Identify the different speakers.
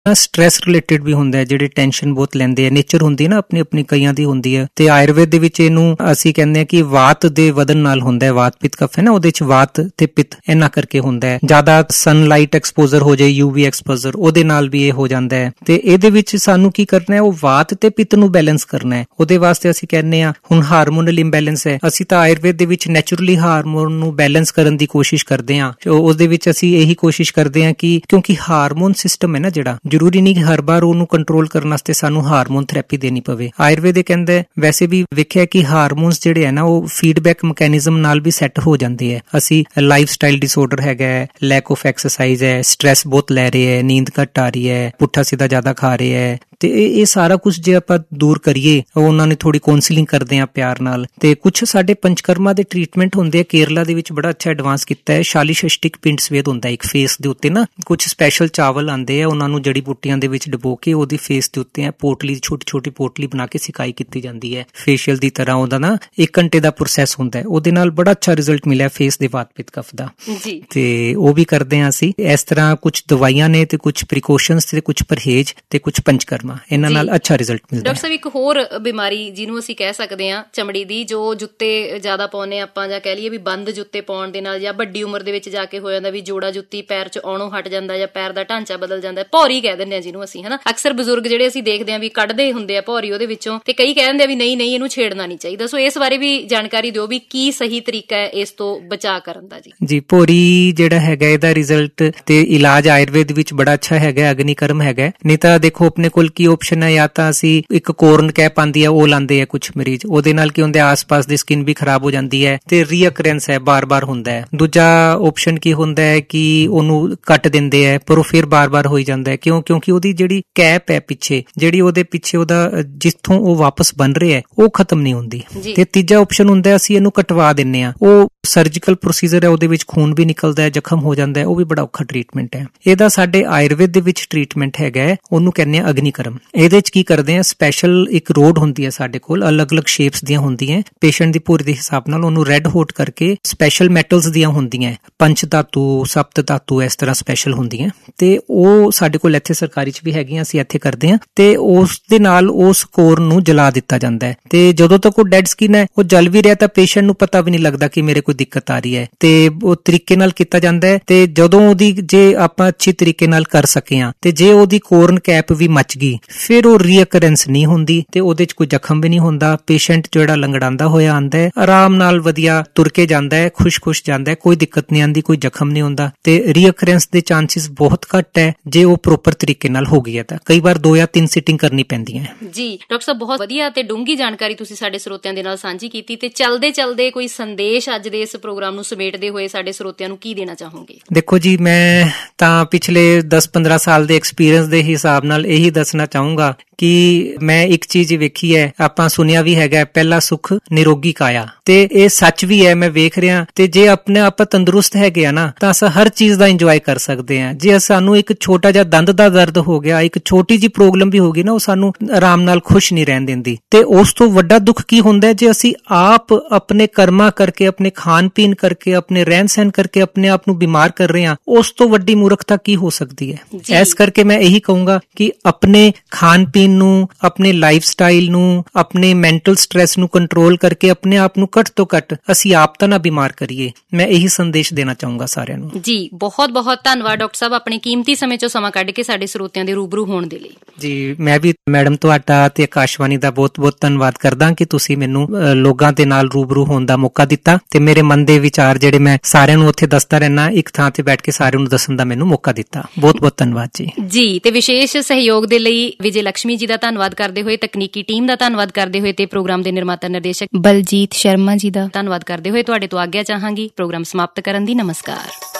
Speaker 1: Stress related ਵੀ ਹੁੰਦਾ, ਜਿਹੜੇ tension ਬਹੁਤ ਲੈਂਦੇ ਆ, ਨੇਚਰ ਹੁੰਦੀ ਹੈ ਨਾ ਆਪਣੀ ਆਪਣੀ, ਕਈਆਂ ਦੀ ਹੁੰਦੀ ਹੈ। ਤੇ ਆਯੁਰਵੇਦ ਦੇ ਵਿੱਚ ਇਹਨੂੰ ਅਸੀਂ ਕਹਿੰਦੇ ਆ ਕਿ ਵਾਤ ਦੇ ਵਧਣ ਨਾਲ ਹੁੰਦਾ ਹੈ, ਵਾਤ ਪਿੱਤ ਕਫ ਹੈ ਨਾ, ਉਹਦੇ ਚ ਵਾਤ ਤੇ ਪਿੱਤ ਇਹਨਾਂ ਕਰਕੇ ਹੁੰਦਾ ਹੈ। ਜ਼ਿਆਦਾ ਸਨਲਾਈਟ ਐਕਸਪੋਜ਼ਰ ਹੋ ਜਾਏ, ਯੂਵੀ ਐਕਸਪੋਜ਼ਰ, ਉਹਦੇ ਨਾਲ ਵੀ ਇਹ ਹੋ ਜਾਂਦਾ ਹੈ। ਤੇ ਇਹਦੇ ਵਿੱਚ ਸਾਨੂੰ ਕੀ ਕਰਨਾ ਹੈ, ਉਹ ਵਾਤ ਤੇ ਪਿੱਤ ਨੂੰ ਬੈਲੈਂਸ ਕਰਨਾ ਹੈ। ਉਹਦੇ ਵਾਸਤੇ ਅਸੀਂ ਕਹਿੰਦੇ ਆ, ਹੁਣ ਹਾਰਮੋਨਲ ਇੰਬੈਲੈਂਸ ਹੈ, ਅਸੀਂ ਤਾਂ ਆਯੁਰਵੇਦ ਦੇ ਵਿੱਚ ਨੈਚੁਰਲੀ ਹਾਰਮੋਨ ਨੂੰ ਬੈਲੈਂਸ ਕਰਨ ਦੀ ਕੋਸ਼ਿਸ਼ ਕਰਦੇ ਆ। ਉਹਦੇ ਵਿੱਚ ਅਸੀਂ ਇਹੀ ਕੋਸ਼ਿਸ਼ ਕਰਦੇ ਆ ਕਿ ਕਿਉਂਕਿ ਹਾਰਮੋਨ ਸਿਸਟਮ ਹੈ ਨਾ ਜਿਹੜਾ, ਜ਼ਰੂਰੀ ਨਹੀਂ ਕਿ ਹਰ ਵਾਰ ਉਹਨੂੰ ਕੰਟਰੋਲ ਕਰਨ ਵਾਸਤੇ ਸਾਨੂੰ ਹਾਰਮੋਨ ਥੈਰੇਪੀ ਦੇਣੀ ਪਵੇ। ਆਯੁਰਵੇਦ ਇਹ ਕਹਿੰਦਾ, ਵੈਸੇ ਵੀ ਵੇਖਿਆ ਕਿ ਹਾਰਮੋਨਸ ਜਿਹੜੇ ਹੈ ਨਾ ਉਹ ਫੀਡਬੈਕ ਮੈਕੈਨਿਜ਼ਮ ਨਾਲ ਵੀ ਸੈੱਟ ਹੋ ਜਾਂਦੇ ਹੈ। ਅਸੀਂ ਲਾਈਫ ਸਟਾਈਲ ਡਿਸਆਰਡਰ ਹੈਗਾ, ਲੈਕ ਆਫ ਐਕਸਰਸਾਈਜ਼ ਹੈ, ਸਟ੍ਰੈਸ ਬਹੁਤ ਲੈ ਰਹੇ ਹੈ, ਨੀਂਦ ਘੱਟ ਆ ਰਹੀ ਹੈ, ਪੁੱਠਾ ਸਿੱਧਾ ਜ਼ਿਆਦਾ ਖਾ ਰਹੇ ਹੈ, ਤੇ ਇਹ ਸਾਰਾ ਕੁਝ ਜੇ ਆਪਾਂ ਦੂਰ ਕਰੀਏ, ਉਹਨਾਂ ਨੇ ਥੋੜੀ ਕਾਉਂਸਲਿੰਗ ਕਰਦੇ ਆ ਪਿਆਰ ਨਾਲ। ਤੇ ਕੁਝ ਸਾਡੇ ਪੰਚਕਰਮਾ ਦੇ ਟ੍ਰੀਟਮੈਂਟ ਹੁੰਦੇ ਆ, ਕੇਰਲਾ ਦੇ ਵਿੱਚ ਬੜਾ ਅੱਛਾ ਐਡਵਾਂਸ ਕੀਤਾ ਹੈ। ਸ਼ਾਲੀਸ਼ਸ਼ਟਿਕ ਪਿੰਡ ਸਵੇਦ ਹੁੰਦਾ ਇੱਕ ਫੇਸ ਦੇ ਉੱਤੇ ਨਾ, ਕੁਝ ਸਪੈਸ਼ਲ ਚਾਵਲ ਆਉਂਦੇ ਆ, ਉਹਨਾਂ ਨੂੰ ਜੜੀ ਬੂਟੀਆਂ ਦੇ ਵਿੱਚ ਡੁਬੋ ਕੇ ਉਹਦੀ ਫੇਸ ਦੇ ਉੱਤੇ ਪੋਟਲੀ, ਛੋਟੀ ਛੋਟੀ ਪੋਟਲੀ ਬਣਾ ਕੇ ਸਿਕਾਈ ਕੀਤੀ ਜਾਂਦੀ ਹੈ ਫੇਸ਼ੀਅਲ ਦੀ ਤਰ੍ਹਾਂ। ਉਹਦਾ ਨਾ 1 ਘੰਟੇ ਦਾ ਪ੍ਰੋਸੈਸ ਹੁੰਦਾ ਹੈ, ਉਹਦੇ ਨਾਲ ਬੜਾ ਅੱਛਾ ਰਿਜ਼ਲਟ ਮਿਲਿਆ ਫੇਸ ਦੇ ਵਾਤ ਪਿੱਤ ਕਫ ਦਾ ਜੀ। ਤੇ ਉਹ ਵੀ ਕਰਦੇ ਆ ਅਸੀਂ। ਇਸ ਤਰ੍ਹਾਂ ਕੁਝ ਦਵਾਈਆਂ ਨੇ ਤੇ ਕੁਝ ਪ੍ਰੀਕਾਸ਼ਨਸ ਤੇ ਕੁਝ ਪਰਹੇਜ਼ ਤੇ ਕੁਝ ਪੰਚਕਰਮਾ, ਇਹਨਾਂ ਨਾਲ ਅੱਛਾ ਰਿਜ਼ਲਟ ਮਿਲਦਾ।
Speaker 2: ਡਾਕਟਰ ਸਾਹਿਬ, ਇੱਕ ਹੋਰ ਬਿਮਾਰੀ ਜਿਹਨੂੰ ਅਸੀਂ ਕਹਿ ਸਕਦੇ ਹਾਂ ਚਮੜੀ ਦੀ, ਜੋ ਜੁੱਤੇ ਜ਼ਿਆਦਾ ਪਾਉਂਦੇ ਆਪਾਂ, ਜਾਂ ਕਹਿ ਲਈਏ ਵੀ ਬੰਦ ਜੁੱਤੇ ਪਾਉਣ ਦੇ ਨਾਲ, ਜਾਂ ਵੱਡੀ ਉਮਰ ਦੇ ਵਿੱਚ ਜਾ ਕੇ ਹੋ ਜਾਂਦਾ ਵੀ ਜੋੜਾ ਜੁੱਤੀ ਪੈਰ 'ਚ ਆਉਣੋਂ ਹਟ ਜਾਂਦਾ, ਜਾਂ ਪੈਰ ਦਾ ਢਾਂਚਾ ਬਦਲ ਜਾਂਦਾ, ਭੌਰੀ ਕਹਿ ਦਿੰਦੇ ਆ ਜਿਹਨੂੰ ਅਸੀਂ, ਹਨਾ। ਅਕਸਰ ਬਜ਼ੁਰਗ ਜਿਹੜੇ ਅਸੀਂ ਦੇਖਦੇ ਆ ਵੀ ਕੱਢਦੇ ਹੁੰਦੇ ਆ ਭੌਰੀ ਉਹਦੇ ਵਿੱਚੋਂ, ਤੇ ਕਈ ਕਹਿ ਦਿੰਦੇ ਆ ਵੀ ਨਹੀਂ ਨਹੀਂ ਇਹਨੂੰ ਛੇੜਨਾ ਨਹੀਂ ਚਾਹੀਦਾ। ਸੋ ਇਸ ਬਾਰੇ ਵੀ ਜਾਣਕਾਰੀ ਦਿਓ ਵੀ ਕੀ ਸਹੀ ਤਰੀਕਾ ਹੈ ਇਸ ਤੋਂ ਬਚਾਅ ਕਰਨ ਦਾ। ਜੀ,
Speaker 1: ਭੌਰੀ ਜਿਹੜਾ ਹੈਗਾ ਇਹਦਾ ਰਿਜ਼ਲਟ ਤੇ ਇਲਾਜ ਆਯੁਰਵੇਦ ਵਿੱਚ ਬੜਾ ਅੱਛਾ ਹੈਗਾ, ਅਗਨੀਕਰਮ ਹੈਗਾ। ਨਹੀਂ ਤਾਂ ਦੇਖੋ ਆਪਣੇ ਕੋਲ ਕੀ ਆਪਸ਼ਨ ਹੈ, ਜਾਂ ਤਾਂ ਅਸੀਂ ਇੱਕ ਕੋਰਨ ਕੈਪ ਆਂਦੀ ਹੈ ਉਹ ਲਾਉਂਦੇ ਆ ਕੁਝ ਮਰੀਜ਼, ਉਹਦੇ ਨਾਲ ਕੀ ਹੁੰਦਾ, ਆਸ-ਪਾਸ ਦੀ ਸਕਿਨ ਵੀ ਖਰਾਬ ਹੋ ਜਾਂਦੀ ਹੈ ਤੇ ਰੀਅਕਰੈਂਸ ਹੈ, ਬਾਰ-ਬਾਰ ਹੁੰਦਾ ਹੈ। ਦੂਜਾ ਆਪਸ਼ਨ ਕੀ ਹੁੰਦਾ ਹੈ ਕਿ ਉਹਨੂੰ ਕੱਟ ਦਿੰਦੇ ਆ, ਪਰ ਉਹ ਫਿਰ ਬਾਰ-ਬਾਰ ਹੋਈ ਜਾਂਦਾ ਹੈ। ਕਿਉਂਕਿ ਉਹਦੀ ਜਿਹੜੀ ਕੈਪ ਹੈ ਪਿੱਛੇ, ਜਿਹੜੀ ਉਹਦੇ ਪਿੱਛੇ ਉਹਦਾ ਜਿੱਥੋਂ ਉਹ ਵਾਪਸ ਬਣ ਰਿਹਾ ਹੈ ਉਹ ਖਤਮ ਨਹੀਂ ਹੁੰਦੀ। ਤੇ ਤੀਜਾ ਆਪਸ਼ਨ ਹੁੰਦਾ ਅਸੀਂ ਇਹਨੂੰ ਕਟਵਾ ਦਿੰਨੇ ਆ, ਉਹ ਸਰਜੀਕਲ ਪ੍ਰੋਸੀਜਰ ਹੈ, ਉਹਦੇ ਵਿੱਚ ਖੂਨ ਵੀ ਨਿਕਲਦਾ ਹੈ, ਜ਼ਖਮ ਹੋ ਜਾਂਦਾ ਹੈ, ਉਹ ਵੀ ਬੜਾ ਔਖਾ ਟ੍ਰੀਟਮੈਂਟ ਹੈ। ਇਹਦਾ ਸਾਡੇ ਆਯੁਰਵੇਦ ਦੇ ਵਿੱਚ ਟ੍ਰੀਟਮੈਂਟ ਹੈਗਾ, ਉਹਨੂੰ ਕਹਿੰਦੇ ਆ ਅਗਨੀਕਰਮ। ਇਹਦੇ ਚ ਕੀ ਕਰਦੇ ਆ, ਸਪੈਸ਼ਲ ਇੱਕ ਰੋਡ ਹੁੰਦੀ ਹੈ ਸਾਡੇ ਕੋਲ, ਅਲੱਗ-ਅਲੱਗ ਸ਼ੇਪਸ ਦੀਆਂ ਹੁੰਦੀਆਂ, ਪੇਸ਼ੈਂਟ ਦੀ ਭੌਰੀ ਦੇ ਹਿਸਾਬ ਨਾਲ ਉਹਨੂੰ ਰੈੱਡ ਹੋਟ ਕਰਕੇ, ਸਪੈਸ਼ਲ ਮੈਟਲਸ ਦੀਆਂ ਹੁੰਦੀਆਂ, ਪੰਚ ਧਾਤੂ, ਸਪਤ ਧਾਤੂ, ਇਸ ਤਰ੍ਹਾਂ ਸਪੈਸ਼ਲ ਹੁੰਦੀਆਂ, ਤੇ ਉਹ ਸਾਡੇ ਕੋਲ ਇੱਥੇ ਸਰਕਾਰੀ ਚ ਵੀ ਹੈਗੀਆਂ, ਅਸੀਂ ਇੱਥੇ ਕਰਦੇ ਹਾਂ। ਤੇ ਉਸ ਦੇ ਨਾਲ ਉਸ ਕੋਰ ਨੂੰ ਜਲਾ ਦਿੱਤਾ ਜਾਂਦਾ ਹੈ, ਤੇ ਜਦੋਂ ਤੱਕ ਉਹ ਡੈਡ ਸਕਿਨ ਹੈ ਉਹ ਜਲ ਵੀ ਰਿਹਾ ਤਾਂ ਪੇਸ਼ੈਂਟ ਨੂੰ ਪਤਾ ਵੀ ਨਹੀਂ ਲੱਗਦਾ ਕਿ ਮੇਰੇ ਕੋਈ ਦਿੱਕਤ ਆ ਰਹੀ ਹੈ, ਤੇ ਉਹ ਤਰੀਕੇ ਨਾਲ ਕੀਤਾ ਜਾਂਦਾ ਹੈ। ਤੇ ਜਦੋਂ ਉਹਦੀ ਜੇ ਆਪਾਂ ਅੱਛੀ ਤਰੀਕੇ ਨਾਲ ਕਰ ਸਕੇ ਆ, ਤੇ ਜੇ ਉਹਦੀ ਕੋਰਨ ਕੈਪ ਵੀ ਮੱਚ ਗਈ, ਫਿਰ ਉਹ ਰੀਅਕਰੈਂਸ ਨਹੀਂ ਹੁੰਦੀ ਤੇ ਉਹਦੇ ਚ ਕੋਈ ਜ਼ਖਮ ਵੀ ਨਹੀਂ ਹੁੰਦਾ। ਪੇਸ਼ੈਂਟ ਜਿਹੜਾ ਲੰਗੜਾਉਂਦਾ ਹੋਇਆ ਆਂਦਾ ਹੈ, ਆਰਾਮ ਨਾਲ ਵਧੀਆ ਤੁਰ ਕੇ ਜਾਂਦਾ ਹੈ, ਖੁਸ਼ ਜਾਂਦਾ ਹੈ, ਕੋਈ ਦਿੱਕਤ ਨਹੀਂ ਆਂਦੀ, ਕੋਈ ਜ਼ਖਮ ਨਹੀਂ ਹੁੰਦਾ, ਤੇ ਰੀਅਕਰੈਂਸ ਦੇ ਚਾਂਸਿਸ ਬਹੁਤ ਘੱਟ ਹੈ ਜੇ ਉਹ ਪ੍ਰੋਪਰ ਤਰੀਕੇ ਨਾਲ ਹੋ ਗਈ ਹੈ। ਤਾਂ ਕਈ ਵਾਰ 2 ਜਾਂ 3 ਸਿਟਿੰਗ ਕਰਨੀ ਪੈਂਦੀਆਂ
Speaker 2: ਜੀ। ਡਾਕਟਰ ਸਾਹਿਬ, ਬਹੁਤ ਵਧੀਆ ਤੇ ਡੂੰਘੀ ਜਾਣਕਾਰੀ ਤੁਸੀਂ ਸਾਡੇ ਸਰੋਤਿਆਂ ਦੇ ਨਾਲ ਸਾਂਝੀ ਕੀਤੀ, ਤੇ ਚਲਦੇ ਕੋਈ ਸੰਦੇਸ਼ ਅੱਜ ਦੇ ਇਸ ਪ੍ਰੋਗਰਾਮ ਨੂੰ ਸਮੇਟਦੇ ਹੋਏ ਸਾਡੇ ਸਰੋਤਿਆਂ ਨੂੰ ਕੀ ਦੇਣਾ ਚਾਹੋਗੇ?
Speaker 1: ਦੇਖੋ ਜੀ, ਮੈਂ ਤਾਂ ਪਿਛਲੇ 10-15 ਸਾਲ ਦੇ ਐਕਸਪੀਰੀਅੰਸ ਦੇ ਹਿਸਾਬ ਨਾਲ ਇਹੀ ਦੱਸਣਾ ਚਾਹੂੰਗਾ ਕਿ ਮੈਂ ਇੱਕ ਚੀਜ਼ ਵੇਖੀ ਹੈ, ਆਪਾਂ ਸੁਣਿਆ ਵੀ ਹੈਗਾ, ਪਹਿਲਾ ਸੁੱਖ ਨਿਰੋਗੀ ਕਾਇਆ, ਤੇ ਇਹ ਸੱਚ ਵੀ ਹੈ, ਮੈਂ ਵੇਖ ਰਿਹਾ। ਤੇ ਜੇ ਆਪਣੇ ਆਪਾਂ ਤੰਦਰੁਸਤ ਹੈਗੇ ਆ ਨਾ, ਤਾਂ ਅਸੀਂ ਹਰ ਚੀਜ਼ ਦਾ ਇੰਜੋਏ ਕਰ ਸਕਦੇ ਆ। ਜੇ ਸਾਨੂੰ ਇੱਕ ਛੋਟਾ ਜਿਹਾ ਦੰਦ ਦਾ ਦਰਦ ਹੋ ਗਿਆ, ਇੱਕ ਛੋਟੀ ਜਿਹੀ ਪ੍ਰੋਬਲਮ ਵੀ ਹੋ ਗਈ ਨਾ, ਉਹ ਸਾਨੂੰ ਆਰਾਮ ਨਾਲ ਖੁਸ਼ ਨਹੀਂ ਰਹਿਣ ਦਿੰਦੀ। ਤੇ ਉਸ ਤੋਂ ਵੱਡਾ ਦੁੱਖ ਕੀ ਹੁੰਦਾ ਜੇ ਅਸੀਂ ਆਪ ਆਪਣੇ ਕਰਮਾਂ ਕਰਕੇ, ਆਪਣੇ ਖਾਣ ਪੀਣ ਕਰਕੇ, ਆਪਣੇ ਰਹਿਣ ਸਹਿਣ ਕਰਕੇ ਆਪਣੇ ਆਪ ਨੂੰ ਬਿਮਾਰ ਕਰ ਰਹੇ ਹਾਂ। ਉਸ ਤੋਂ ਵੱਡੀ ਮੂਰਖਤਾ ਕੀ ਹੋ ਸਕਦੀ ਹੈ। ਇਸ ਕਰਕੇ ਮੈਂ ਇਹੀ ਕਹੂੰਗਾ ਕਿ ਆਪਣੇ ਖਾਣ ਪੀਣ ਨੂੰ, ਆਪਣੇ ਲਾਈਫ ਸਟਾਈਲ ਨੂੰ, ਆਪਣੇ ਮੈਂਟਲ ਸਟ੍ਰੈਸ ਨੂੰ ਕੰਟਰੋਲ ਕਰਕੇ ਆਪਣੇ ਆਪ ਨੂੰ ਘੱਟ ਤੋਂ ਘੱਟ ਅਸੀਂ ਆਪ ਤਾਂ ਨਾ ਬਿਮਾਰ ਕਰੀਏ। ਮੈਂ ਇਹੀ ਸੰਦੇਸ਼ ਦੇਣਾ ਚਾਹੂੰਗਾ ਸਾਰਿਆਂ ਨੂੰ। ਜੀ,
Speaker 2: ਬਹੁਤ ਬਹੁਤ ਧੰਨਵਾਦ ਡਾਕਟਰ ਸਾਹਿਬ, ਆਪਣੇ ਕੀਮਤੀ ਸਮੇਂ ਚੋਂ ਸਮਾਂ ਕੱਢ ਕੇ ਸਾਡੇ ਸਰੋਤਿਆਂ ਦੇ ਰੂਬਰੂ ਹੋਣ ਦੇ ਲਈ।
Speaker 1: ਜੀ, ਮੈਂ ਵੀ ਮੈਡਮ ਤੁਹਾਡਾ ਤੇ ਆਕਾਸ਼ਵਾਣੀ ਦਾ ਬਹੁਤ-ਬਹੁਤ ਧੰਨਵਾਦ ਕਰਦਾ ਕਿ ਤੁਸੀਂ ਮੈਨੂੰ ਲੋਕਾਂ ਦੇ ਨਾਲ ਰੂਬਰੂ ਹੋਣ ਦਾ ਮੌਕਾ ਦਿੱਤਾ, ਤੇ ਮੇਰੇ ਮਨ ਦੇ ਵਿਚਾਰ ਜਿਹੜੇ ਮੈਂ ਸਾਰਿਆਂ ਨੂੰ ਉੱਥੇ ਦੱਸਦਾ ਰਹਿਣਾ, ਇੱਕ ਥਾਂ ਤੇ ਬੈਠ ਕੇ ਸਾਰਿਆਂ ਨੂੰ ਦੱਸਣ ਦਾ ਮੈਨੂੰ ਮੌਕਾ ਦਿੱਤਾ। ਬਹੁਤ-ਬਹੁਤ ਧੰਨਵਾਦ ਜੀ।
Speaker 2: ਜੀ, ਤੇ ਵਿਸ਼ੇਸ਼ ਸਹਿਯੋਗ ਦੇ ਲਈ ਵਿਜੇ ਲక్ష్ਮੀ ਜੀ ਦਾ ਧੰਨਵਾਦ ਕਰਦੇ ਹੋਏ, ਤਕਨੀਕੀ ਟੀਮ ਦਾ ਧੰਨਵਾਦ ਕਰਦੇ ਹੋਏ, ਤੇ ਪ੍ਰੋਗਰਾਮ ਦੇ ਨਿਰਮਾਤਾ ਨਿਰਦੇਸ਼ਕ ਬਲਜੀਤ ਸ਼ਰਮਾ ਜੀ ਦਾ ਧੰਨਵਾਦ ਕਰਦੇ ਹੋਏ ਤੁਹਾਡੇ ਤੋਂ ਆਗਿਆ ਚਾਹਾਂਗੀ ਪ੍ਰੋਗਰਾਮ ਸਮਾਪਤ ਕਰਨ ਦੀ। ਨਮਸਕਾਰ।